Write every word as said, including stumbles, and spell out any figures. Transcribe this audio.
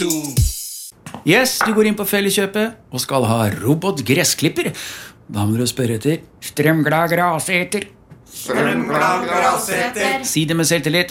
Yes, du går inn på Felleskjøpet og skal ha robotgressklipper. Da må du spørre etter strømglad graseter. Strømglad graseter. Si det med selvtillit.